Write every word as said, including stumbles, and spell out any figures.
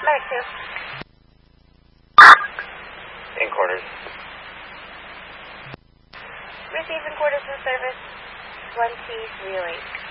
Medic two. In quarters. Receive in quarters in service twenty three oh eight.